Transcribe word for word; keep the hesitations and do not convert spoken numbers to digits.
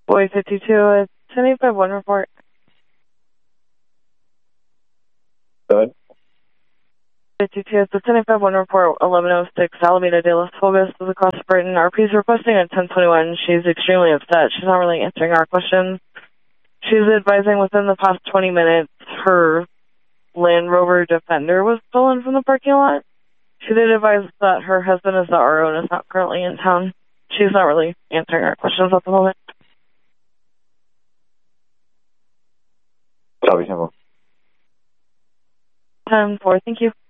Boy fifty-two, it's ten eight five one report. Go ahead. fifty-two, it's a ten eight five one report, eleven oh six Alameda de las Fulgas is across Britain. R P's requesting at ten twenty-one. She's extremely upset. She's not really answering our questions. She's advising within the past twenty minutes her Land Rover Defender was stolen from the parking lot. She did advise that her husband is the R O and is not currently in town. She's not really answering our questions at the moment. Copy, Temple. ten four, thank you.